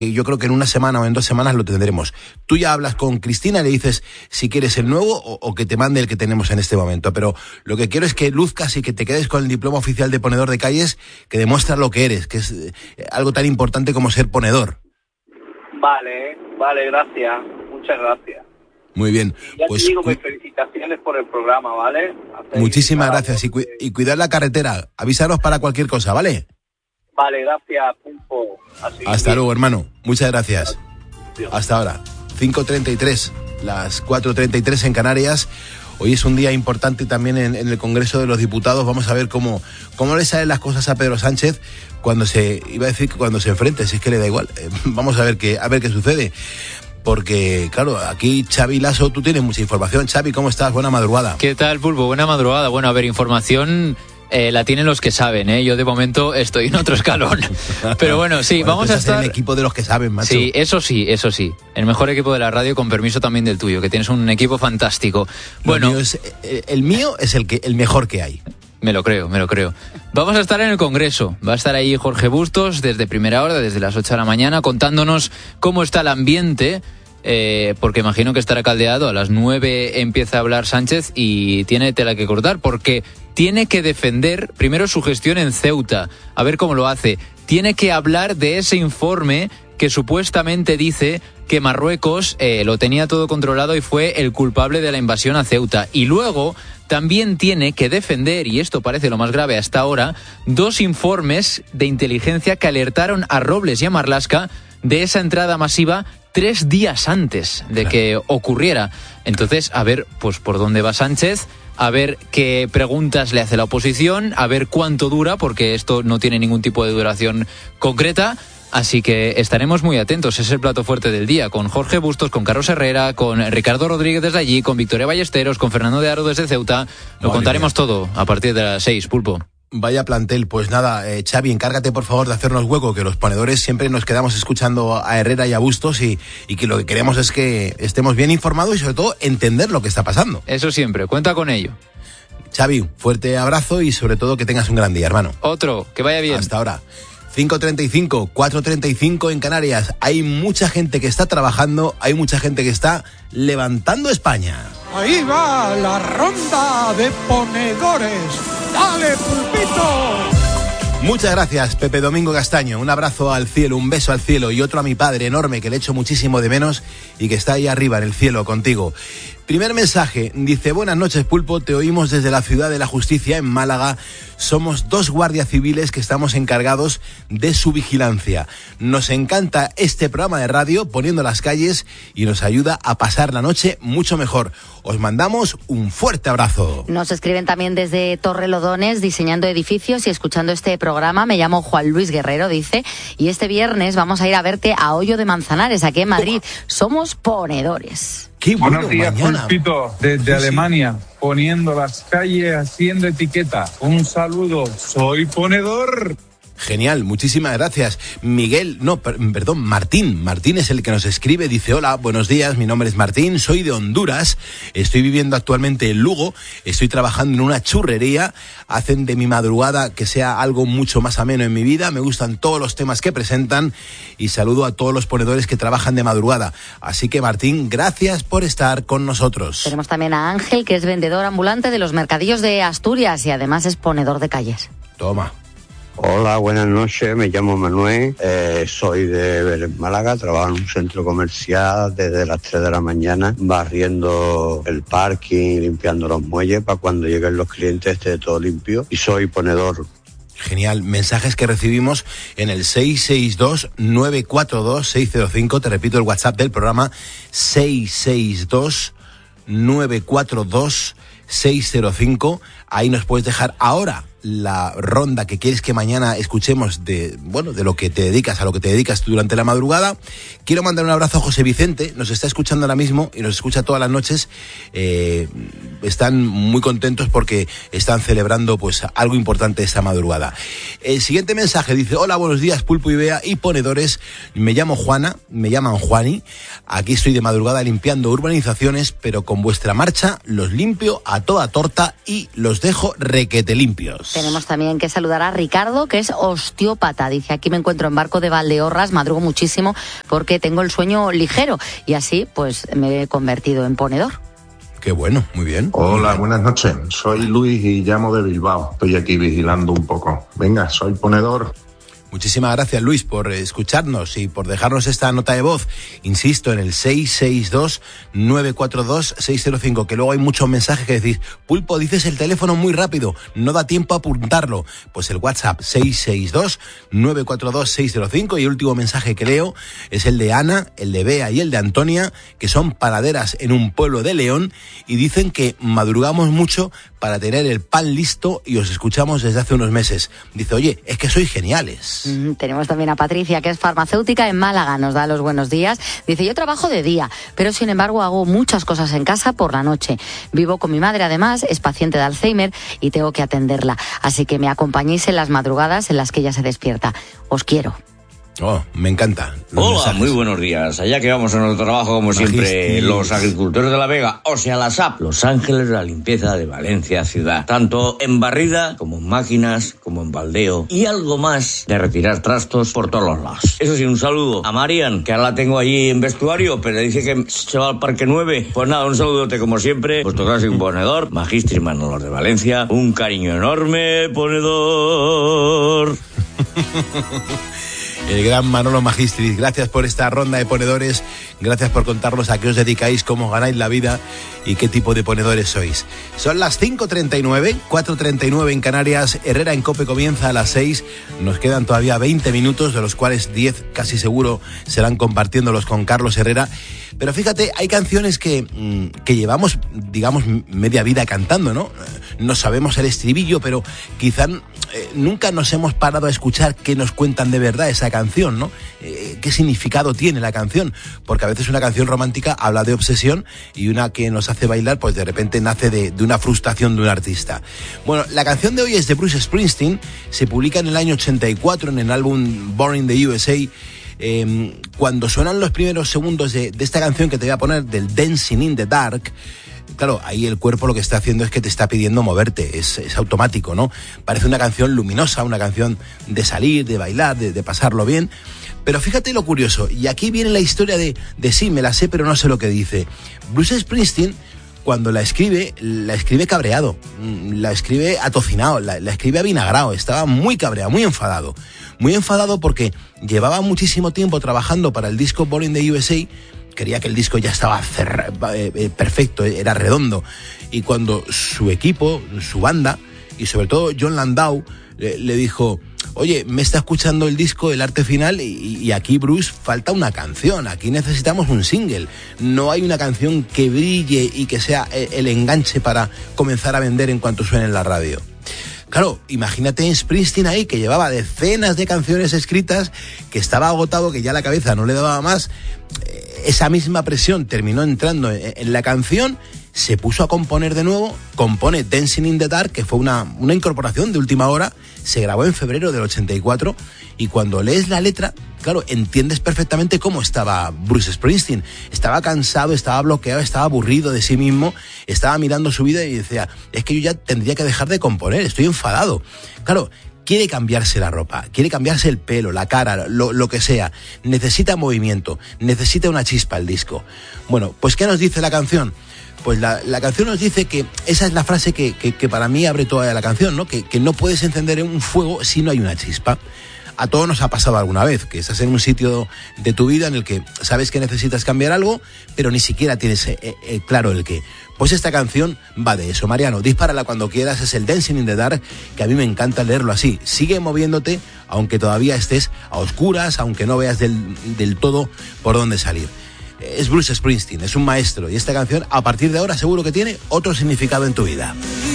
yo creo que en una semana o en 2 semanas lo tendremos. Tú ya hablas con Cristina y le dices si quieres el nuevo o que te mande el que tenemos en este momento. Pero lo que quiero es que luzcas y que te quedes con el diploma oficial de ponedor de calles, que demuestra lo que eres, que es algo tan importante como ser ponedor. Vale, gracias. Muchas gracias. Muy bien. Ya pues te digo que felicitaciones por el programa, ¿vale? Muchísimas gracias y cuidar la carretera. Avísanos para cualquier cosa, ¿vale? Vale, gracias, Pulpo. Hasta luego, hermano. Muchas gracias. Dios. Hasta ahora. 5:33, las 4:33 en Canarias. Hoy es un día importante también en el Congreso de los Diputados. Vamos a ver cómo le salen las cosas a Pedro Sánchez cuando se enfrente, si es que le da igual. Vamos a ver qué sucede. Porque, claro, aquí Xavi Lasso, tú tienes mucha información. Xavi, ¿cómo estás? Buena madrugada. ¿Qué tal, Pulpo? Buena madrugada. Bueno, a ver, información la tienen los que saben, ¿eh? Yo de momento estoy en otro escalón. Pero bueno, sí, vamos a estar... en el equipo de los que saben, macho. Sí, eso sí. El mejor equipo de la radio, con permiso también del tuyo, que tienes un equipo fantástico. Bueno, el mío es el mejor que hay. Me lo creo. Vamos a estar en el Congreso. Va a estar ahí Jorge Bustos desde primera hora, desde las 8 de la mañana, contándonos cómo está el ambiente, porque imagino que estará caldeado. A las 9 empieza a hablar Sánchez y tiene tela que cortar, porque tiene que defender primero su gestión en Ceuta, a ver cómo lo hace. Tiene que hablar de ese informe que supuestamente dice que Marruecos lo tenía todo controlado y fue el culpable de la invasión a Ceuta. Y luego también tiene que defender, y esto parece lo más grave hasta ahora, 2 informes de inteligencia que alertaron a Robles y a Marlaska de esa entrada masiva 3 días antes de que ocurriera. Entonces, a ver, pues por dónde va Sánchez, a ver qué preguntas le hace la oposición, a ver cuánto dura, porque esto no tiene ningún tipo de duración concreta. Así que estaremos muy atentos. Es el plato fuerte del día, con Jorge Bustos, con Carlos Herrera, con Ricardo Rodríguez desde allí, con Victoria Ballesteros, con Fernando de Aro desde Ceuta. Lo contaremos todo a partir de las 6, Pulpo. Vaya plantel. Pues nada, Xavi, encárgate por favor de hacernos hueco, que los ponedores siempre nos quedamos escuchando a Herrera y a Bustos y que lo que queremos es que estemos bien informados y sobre todo entender lo que está pasando. Eso siempre, cuenta con ello. Xavi, fuerte abrazo y sobre todo que tengas un gran día, hermano. Otro, que vaya bien. Hasta ahora. 5:35, 4:35 en Canarias. Hay mucha gente que está trabajando, hay mucha gente que está levantando España. Ahí va la ronda de ponedores. ¡Dale, Pulpito! Muchas gracias, Pepe Domingo Castaño. Un abrazo al cielo, un beso al cielo y otro a mi padre enorme que le echo muchísimo de menos y que está ahí arriba en el cielo contigo. Primer mensaje, dice: buenas noches, Pulpo, te oímos desde la Ciudad de la Justicia en Málaga. Somos 2 guardias civiles que estamos encargados de su vigilancia. Nos encanta este programa de radio, Poniendo las Calles, y nos ayuda a pasar la noche mucho mejor. Os mandamos un fuerte abrazo. Nos escriben también desde Torrelodones, diseñando edificios y escuchando este programa. Me llamo Juan Luis Guerrero, dice, y este viernes vamos a ir a verte a Hoyo de Manzanares, aquí en Madrid. Somos ponedores. Qué bueno, buenos días, mañana. Pulpito, desde Alemania, poniendo las calles, haciendo etiqueta. Un saludo, soy ponedor. Genial, muchísimas gracias. Martín es el que nos escribe, dice: hola, buenos días, mi nombre es Martín, soy de Honduras, estoy viviendo actualmente en Lugo, estoy trabajando en una churrería, hacen de mi madrugada que sea algo mucho más ameno en mi vida, me gustan todos los temas que presentan y saludo a todos los ponedores que trabajan de madrugada. Así que, Martín, gracias por estar con nosotros. Tenemos también a Ángel, que es vendedor ambulante de los mercadillos de Asturias y además es ponedor de calles. Toma. Hola, buenas noches, me llamo Manuel, soy de Málaga, trabajo en un centro comercial desde las 3 de la mañana, barriendo el parking, limpiando los muelles para cuando lleguen los clientes esté todo limpio, y soy ponedor. Genial, mensajes que recibimos en el 662-942-605, te repito el WhatsApp del programa, 662-942-605, ahí nos puedes dejar ahora la ronda que quieres que mañana escuchemos de lo que te dedicas, a lo que te dedicas durante la madrugada. Quiero mandar un abrazo a José Vicente, nos está escuchando ahora mismo y nos escucha todas las noches. Están muy contentos porque están celebrando pues algo importante esta madrugada. El siguiente mensaje dice: hola, buenos días, Pulpo y Bea y ponedores, me llamo Juana, me llaman Juani, aquí estoy de madrugada limpiando urbanizaciones, pero con vuestra marcha los limpio a toda torta y los dejo requete limpios. Tenemos también que saludar a Ricardo, que es osteópata. Dice, aquí me encuentro en Barco de Valdeorras, madrugo muchísimo porque tengo el sueño ligero y así pues me he convertido en ponedor. Qué bueno, muy bien. Hola, buenas noches. Soy Luis y llamo de Bilbao. Estoy aquí vigilando un poco. Venga, soy ponedor. Muchísimas gracias, Luis, por escucharnos y por dejarnos esta nota de voz. Insisto, en el 662-942-605, que luego hay muchos mensajes que decís, Pulpo, dices el teléfono muy rápido, no da tiempo a apuntarlo. Pues el WhatsApp 662-942-605, y el último mensaje que leo es el de Ana, el de Bea y el de Antonia, que son panaderas en un pueblo de León y dicen que madrugamos mucho para tener el pan listo y os escuchamos desde hace unos meses. Dice, oye, es que sois geniales. Tenemos también a Patricia, que es farmacéutica en Málaga, nos da los buenos días. Dice, yo trabajo de día, pero sin embargo hago muchas cosas en casa por la noche. Vivo con mi madre, además, es paciente de Alzheimer y tengo que atenderla. Así que me acompañéis en las madrugadas en las que ella se despierta. Os quiero. Oh, me encanta. Hola, mensajes. muy buenos días. Allá que vamos a nuestro trabajo, como siempre, los agricultores de La Vega, o sea, la SAP, Los Ángeles de la Limpieza de Valencia Ciudad. Tanto en barrida, como en máquinas, como en baldeo, y algo más de retirar trastos por todos los lados. Eso sí, un saludo a Marian, que ahora la tengo allí en vestuario, pero dice que se va al Parque 9. Pues nada, un saludote como siempre, vuestro clásico ponedor, Magistri Manolor de Valencia. Un cariño enorme, ponedor. El gran Manolo Magistris, gracias por esta ronda de ponedores, gracias por contarnos a qué os dedicáis, cómo ganáis la vida y qué tipo de ponedores sois. Son las 5:39, 4:39 en Canarias, Herrera en COPE comienza a las 6, nos quedan todavía 20 minutos, de los cuales 10 casi seguro serán compartiéndolos con Carlos Herrera, pero fíjate, hay canciones que llevamos, digamos, media vida cantando, ¿no? No sabemos el estribillo, pero quizá nunca nos hemos parado a escuchar qué nos cuentan de verdad esa canción, ¿no? ¿Qué significado tiene la canción? Porque a veces una canción romántica habla de obsesión y una que nos hace bailar, pues de repente nace de una frustración de un artista. Bueno, la canción de hoy es de Bruce Springsteen, se publica en el año 84 en el álbum Born in the USA. Cuando suenan los primeros segundos de esta canción que te voy a poner, del Dancing in the Dark, claro, ahí el cuerpo lo que está haciendo es que te está pidiendo moverte, es automático, ¿no? Parece una canción luminosa, una canción de salir, de bailar, de pasarlo bien. Pero fíjate lo curioso, y aquí viene la historia de sí, me la sé, pero no sé lo que dice. Bruce Springsteen, cuando la escribe cabreado, la escribe atocinado, la escribe avinagrado, estaba muy cabreado, muy enfadado porque llevaba muchísimo tiempo trabajando para el disco Born in the USA. Quería que el disco ya estaba perfecto, era redondo. Y cuando su equipo, su banda, y sobre todo Jon Landau, le dijo, oye, me está escuchando el disco, el arte final, y aquí, Bruce, falta una canción, aquí necesitamos un single. No hay una canción que brille y que sea el enganche para comenzar a vender en cuanto suene en la radio. Claro, imagínate en Springsteen ahí, que llevaba decenas de canciones escritas, que estaba agotado, que ya la cabeza no le daba más. Esa misma presión terminó entrando en la canción, se puso a componer de nuevo, compone Dancing in the Dark, que fue una incorporación de última hora, se grabó en febrero del 84, y cuando lees la letra, claro, entiendes perfectamente cómo estaba Bruce Springsteen. Estaba cansado, estaba bloqueado, estaba aburrido de sí mismo, estaba mirando su vida y decía, es que yo ya tendría que dejar de componer, estoy enfadado. Claro, quiere cambiarse la ropa, quiere cambiarse el pelo, la cara, lo que sea. Necesita movimiento, necesita una chispa el disco. Bueno, pues ¿qué nos dice la canción? Pues la canción nos dice que esa es la frase que para mí abre toda la canción, ¿no? Que no puedes encender un fuego si no hay una chispa. A todos nos ha pasado alguna vez, que estás en un sitio de tu vida en el que sabes que necesitas cambiar algo, pero ni siquiera tienes claro el qué. Pues esta canción va de eso. Mariano, dispárala cuando quieras, es el Dancing in the Dark, que a mí me encanta leerlo así. Sigue moviéndote, aunque todavía estés a oscuras, aunque no veas del todo por dónde salir. Es Bruce Springsteen, es un maestro, y esta canción, a partir de ahora, seguro que tiene otro significado en tu vida.